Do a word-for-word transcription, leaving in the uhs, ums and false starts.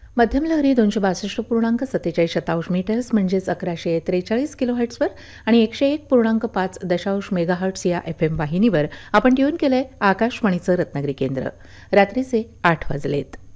मध्यम लहरी दोनशे बासष्ट पूर्णांक सत्तेचाळीस शतांश मीटर्स म्हणजेच अकराशे त्रेचाळीस किलोहर्ट्सवर आणि एकशे एक पूर्णांक पाच दशांश मेगाहर्ट्स या एफ एम वाहिनीवर आपण ट्यून केलंय आकाशवाणीचं रत्नागिरी केंद्र. रात्रीचे आठ वाजलेत.